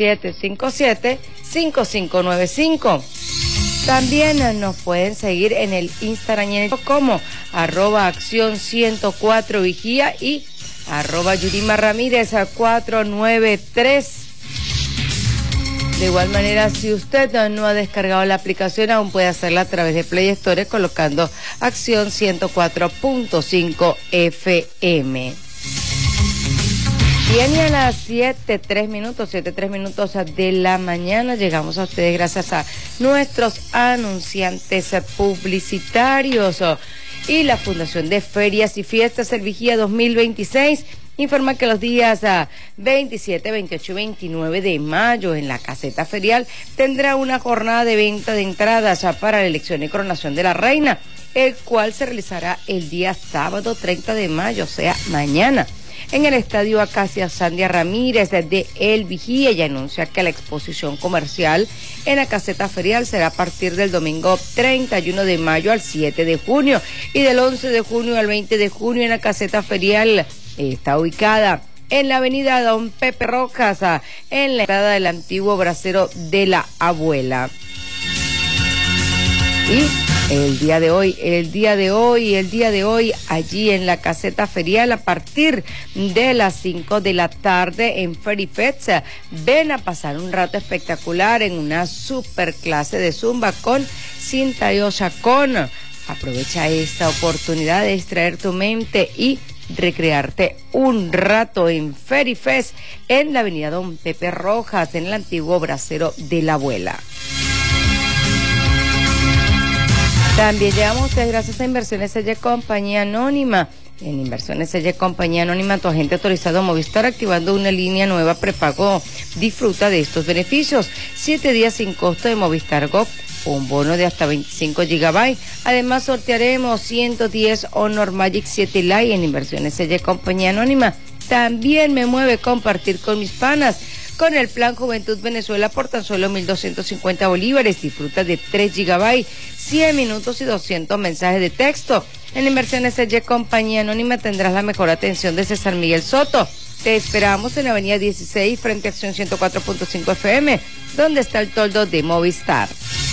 757-5595. También nos pueden seguir en el Instagram como @acción 104 vigía y @Yurima Ramírez 493. De igual manera, si usted no ha descargado la aplicación, aún puede hacerla a través de Play Store colocando Acción 104.5 FM. Bien, y a las 7:03 minutos de la mañana llegamos a ustedes gracias a nuestros anunciantes publicitarios. Y la Fundación de Ferias y Fiestas El Vigía 2026 informa que los días 27, 28 y 29 de mayo en la caseta ferial tendrá una jornada de venta de entradas para la elección y coronación de la reina, el cual se realizará el día sábado 30 de mayo, o sea, mañana, en el Estadio Acacia Sandia Ramírez de El Vigía, y anuncia que la exposición comercial en la caseta ferial será a partir del domingo 31 de mayo al 7 de junio y del 11 de junio al 20 de junio en la caseta ferial. Está ubicada en la avenida Don Pepe Rojas, en la entrada del antiguo brasero de la abuela. Y el día de hoy, allí en la caseta ferial, a partir de las 5 de la tarde en Ferifets, ven a pasar un rato espectacular en una super clase de zumba con Cinta y Chacón. Aprovecha esta oportunidad de distraer tu mente y recrearte un rato en Ferifest en la avenida Don Pepe Rojas, en el antiguo brasero de la abuela. También llegamos a ustedes gracias a Inversiones Selle Compañía Anónima. En Inversiones Selle Compañía Anónima, tu agente autorizado Movistar, activando una línea nueva prepago. Disfruta de estos beneficios: 7 días sin costo de Movistar Go, un bono de hasta 25 GB. Además, sortearemos 110 Honor Magic 7 Lite en Inversiones Selle Compañía Anónima. También me mueve compartir con mis panas. Con el plan Juventud Venezuela por tan solo 1.250 bolívares, disfruta de 3 GB, 100 minutos y 200 mensajes de texto. En Inversiones Selle Compañía Anónima tendrás la mejor atención de César Miguel Soto. Te esperamos en la avenida 16 frente a Acción 104.5 FM, donde está el toldo de Movistar.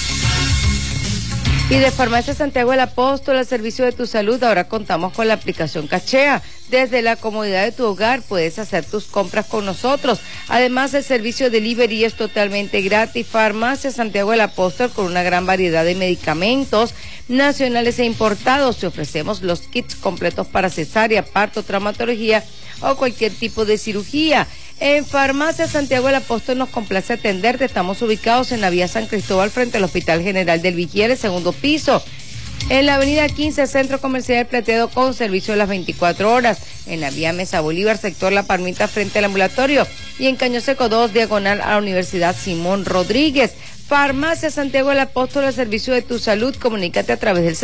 Y de Farmacia Santiago el Apóstol, al servicio de tu salud, ahora contamos con la aplicación Cachea. Desde la comodidad de tu hogar puedes hacer tus compras con nosotros. Además, el servicio delivery es totalmente gratis. Farmacia Santiago el Apóstol, con una gran variedad de medicamentos nacionales e importados. Te ofrecemos los kits completos para cesárea, parto, traumatología o cualquier tipo de cirugía. En Farmacia Santiago el Apóstol nos complace atenderte. Estamos ubicados en la vía San Cristóbal frente al Hospital General del Vigía, el segundo piso. En la avenida 15, Centro Comercial Plateado, con servicio a las 24 horas. En la vía Mesa Bolívar, sector La Palmita, frente al ambulatorio. Y en Caño Seco 2, diagonal a la Universidad Simón Rodríguez. Farmacia Santiago el Apóstol, al servicio de tu salud. Comunícate a través del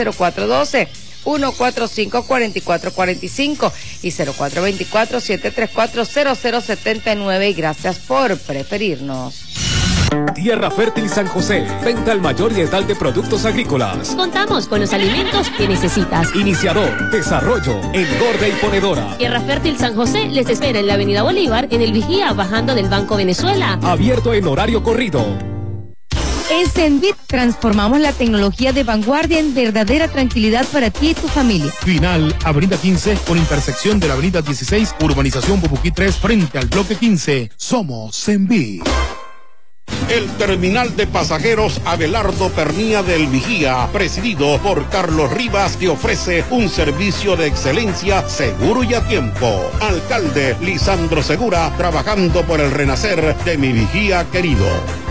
0412-145-4445 y 0424-734-0079. Y gracias por preferirnos. Tierra Fértil San José, venta al mayor y letal de productos agrícolas. Contamos con los alimentos que necesitas. Iniciador, desarrollo, engorde y ponedora. Tierra Fértil San José les espera en la avenida Bolívar, en el Vigía, bajando del Banco Venezuela. Abierto en horario corrido. En Cenbit transformamos la tecnología de vanguardia en verdadera tranquilidad para ti y tu familia. Final, avenida 15, con intersección de la avenida 16, urbanización Popuquí 3, frente al bloque 15. Somos Cenbit. El terminal de pasajeros Abelardo Pernía del Vigía, presidido por Carlos Rivas, te ofrece un servicio de excelencia seguro y a tiempo. Alcalde Lisandro Segura, trabajando por el renacer de mi Vigía querido.